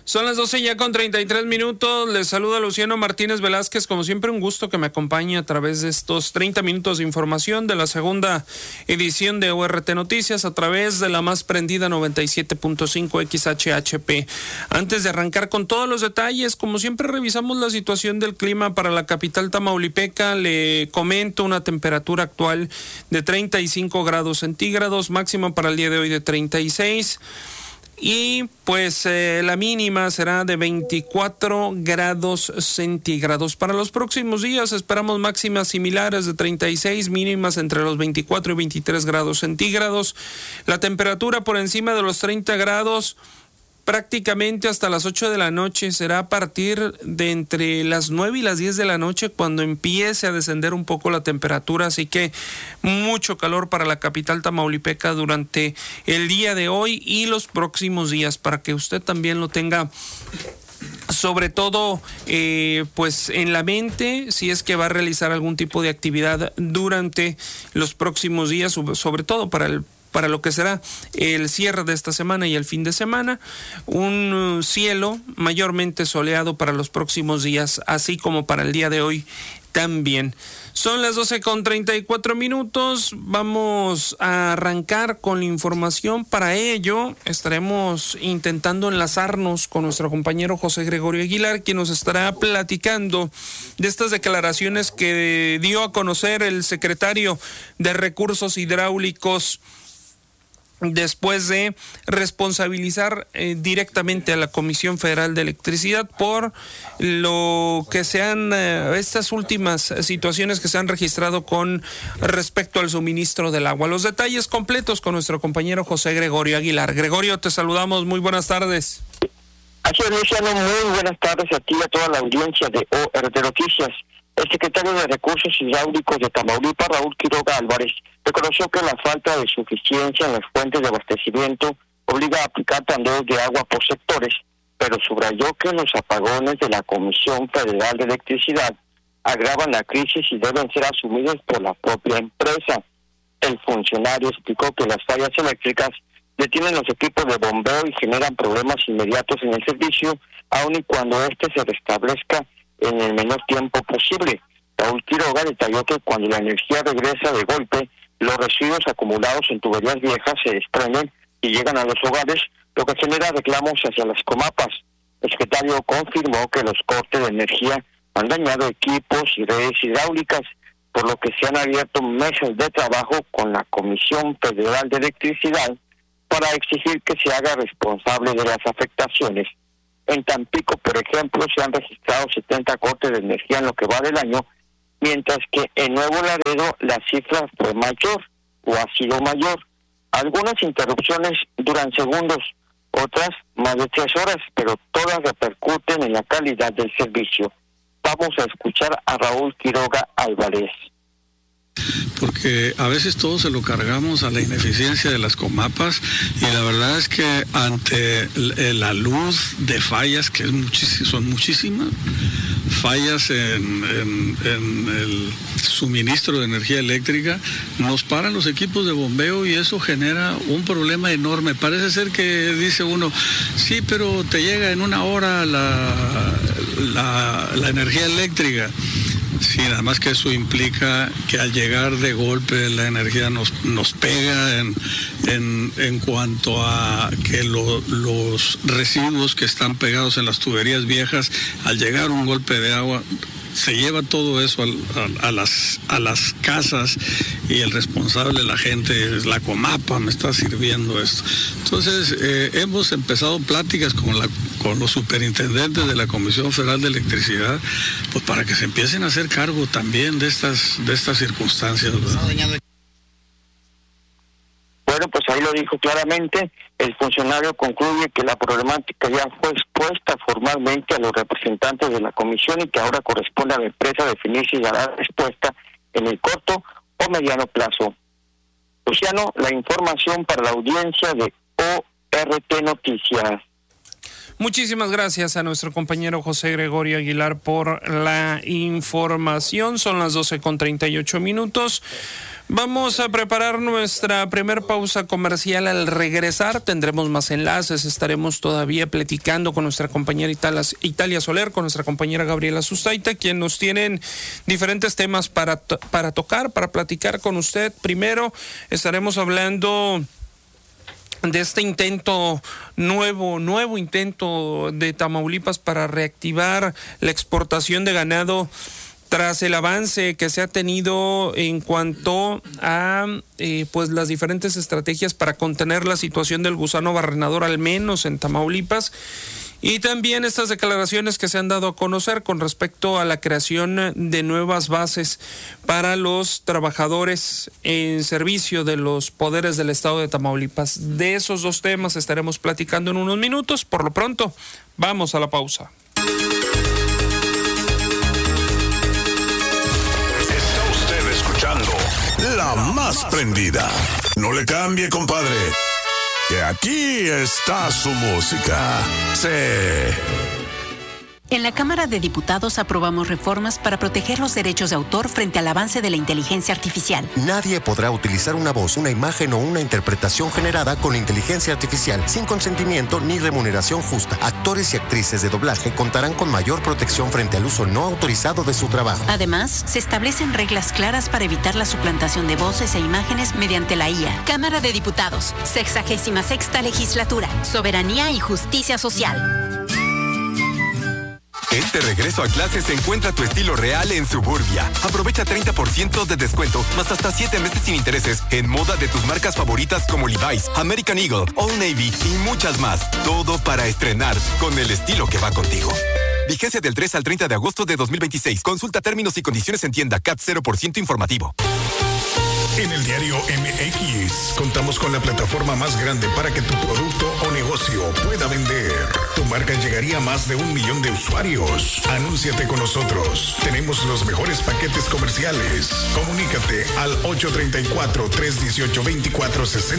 Son las 12 ya con 33 minutos. Les saluda Luciano Martínez Velázquez. Como siempre, un gusto que me acompañe a través de estos 30 minutos de información de la segunda edición de ORT Noticias a través de la más prendida 97.5 XHHP. Antes de arrancar con todos los detalles, como siempre, revisamos la situación del clima para la capital tamaulipeca. Le comento una temperatura actual de 35 grados centígrados, máxima para el día de hoy de 36. Y pues la mínima será de 24 grados centígrados. Para los próximos días esperamos máximas similares de 36, mínimas entre los 24 y 23 grados centígrados. La temperatura por encima de los 30 grados prácticamente hasta las 8 de la noche. Será a partir de entre las 9 y las 10 de la noche cuando empiece a descender un poco la temperatura, así que mucho calor para la capital tamaulipeca durante el día de hoy y los próximos días, para que usted también lo tenga sobre todo pues en la mente si es que va a realizar algún tipo de actividad durante los próximos días, sobre todo para lo que será el cierre de esta semana y el fin de semana. Un cielo mayormente soleado para los próximos días, así como para el día de hoy también. Son las 12 con 34 minutos. Vamos a arrancar con la información. Para ello estaremos intentando enlazarnos con nuestro compañero José Gregorio Aguilar, quien nos estará platicando de estas declaraciones que dio a conocer el secretario de Recursos Hidráulicos después de responsabilizar directamente a la Comisión Federal de Electricidad por lo que sean estas últimas situaciones que se han registrado con respecto al suministro del agua. Los detalles completos con nuestro compañero José Gregorio Aguilar. Gregorio, te saludamos, muy buenas tardes. Así es, Luciano, muy buenas tardes a ti y a toda la audiencia de ORT Noticias. El secretario de Recursos Hidráulicos de Tamaulipas, Raúl Quiroga Álvarez, reconoció que la falta de suficiencia en las fuentes de abastecimiento obliga a aplicar tandeos de agua por sectores, pero subrayó que los apagones de la Comisión Federal de Electricidad agravan la crisis y deben ser asumidos por la propia empresa. El funcionario explicó que las fallas eléctricas detienen los equipos de bombeo y generan problemas inmediatos en el servicio, aun y cuando éste se restablezca en el menor tiempo posible. Raúl Quiroga detalló que cuando la energía regresa de golpe, los residuos acumulados en tuberías viejas se desprenden y llegan a los hogares, lo que genera reclamos hacia las comapas. El secretario confirmó que los cortes de energía han dañado equipos y redes hidráulicas, por lo que se han abierto mesas de trabajo con la Comisión Federal de Electricidad para exigir que se haga responsable de las afectaciones. En Tampico, por ejemplo, se han registrado 70 cortes de energía en lo que va del año, mientras que en Nuevo Laredo la cifra fue mayor o ha sido mayor. Algunas interrupciones duran segundos, otras más de 3 horas, pero todas repercuten en la calidad del servicio. Vamos a escuchar a Raúl Quiroga Álvarez. Porque a veces todo se lo cargamos a la ineficiencia de las comapas y la verdad es que ante la luz de fallas, que son muchísimas, fallas en el suministro de energía eléctrica, nos paran los equipos de bombeo y eso genera un problema enorme. Parece ser que dice uno, sí, pero te llega en 1 hora la energía eléctrica. Sí, nada más que eso implica que al llegar de golpe la energía nos pega en cuanto a que los residuos que están pegados en las tuberías viejas, al llegar un golpe de agua, se lleva todo eso a las casas y el responsable, la gente, es la comapa, me está sirviendo esto. Entonces, hemos empezado pláticas con los superintendentes de la Comisión Federal de Electricidad, pues para que se empiecen a hacer cargo también de estas circunstancias, ¿verdad? Bueno, pues ahí lo dijo claramente. El funcionario concluye que la problemática ya fue expuesta formalmente a los representantes de la comisión y que ahora corresponde a la empresa definir si dará respuesta en el corto o mediano plazo. Luciano, la información para la audiencia de ORT Noticias. Muchísimas gracias a nuestro compañero José Gregorio Aguilar por la información. Son las 12:38. Vamos a preparar nuestra primer pausa comercial. Al regresar tendremos más enlaces, estaremos todavía platicando con nuestra compañera Italia Soler, con nuestra compañera Gabriela Sustaita, quien nos tienen diferentes temas para tocar, para platicar con usted. Primero estaremos hablando de este nuevo intento de Tamaulipas para reactivar la exportación de ganado tras el avance que se ha tenido en cuanto a pues las diferentes estrategias para contener la situación del gusano barrenador, al menos en Tamaulipas, y también estas declaraciones que se han dado a conocer con respecto a la creación de nuevas bases para los trabajadores en servicio de los poderes del estado de Tamaulipas. De esos dos temas estaremos platicando en unos minutos. Por lo pronto, vamos a la pausa. La más prendida. No le cambie, compadre, que aquí está su música. Sí. En la Cámara de Diputados aprobamos reformas para proteger los derechos de autor frente al avance de la inteligencia artificial. Nadie podrá utilizar una voz, una imagen o una interpretación generada con inteligencia artificial sin consentimiento ni remuneración justa. Actores y actrices de doblaje contarán con mayor protección frente al uso no autorizado de su trabajo. Además, se establecen reglas claras para evitar la suplantación de voces e imágenes mediante la IA. Cámara de Diputados, 66ª Legislatura, Soberanía y Justicia Social. Este regreso a clases encuentra tu estilo real en Suburbia. Aprovecha 30% de descuento, más hasta 7 meses sin intereses en moda de tus marcas favoritas como Levi's, American Eagle, Old Navy y muchas más. Todo para estrenar con el estilo que va contigo. Vigencia del 3 al 30 de agosto de 2026. Consulta términos y condiciones en tienda. CAT 0% informativo. En el diario MX contamos con la plataforma más grande para que tu producto o negocio pueda vender. Tu marca llegaría a más de 1 millón de usuarios. Anúnciate con nosotros. Tenemos los mejores paquetes comerciales. Comunícate al 834-318-2460